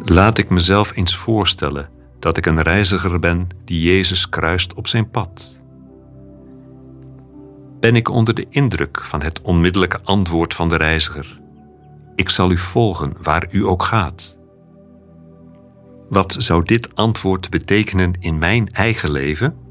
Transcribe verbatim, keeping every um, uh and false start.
Laat ik mezelf eens voorstellen dat ik een reiziger ben die Jezus kruist op zijn pad. Ben ik onder de indruk van het onmiddellijke antwoord van de reiziger: ik zal u volgen waar u ook gaat? Wat zou dit antwoord betekenen in mijn eigen leven?